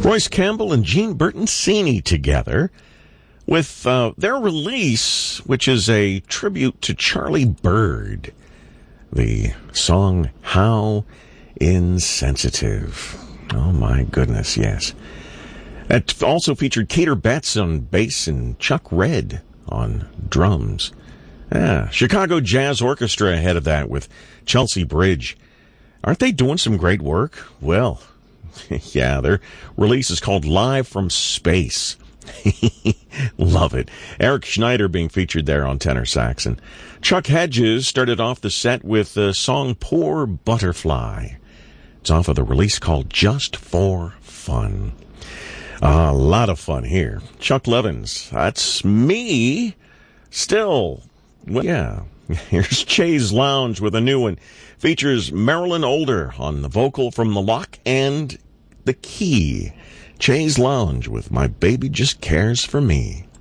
Royce Campbell and Gene Bertoncini together with their release, which is a tribute to Charlie Bird. The song, How Insensitive. Oh my goodness, yes. It also featured Cater Betts on bass and Chuck Red on drums. Chicago Jazz Orchestra ahead of that with Chelsea Bridge. Aren't they doing some great work? Well, yeah, their release is called Live from Space. Love it. Eric Schneider being featured there on tenor sax. And Chuck Hedges started off the set with the song Poor Butterfly. It's off of the release called Just for Fun. A lot of fun here. Chuck Levins, that's me. Still, well, yeah. Here's Chaise Lounge with a new one. Features Marilyn Older on the vocal from The Lock and the Key. Chaise Lounge with My Baby Just Cares for Me.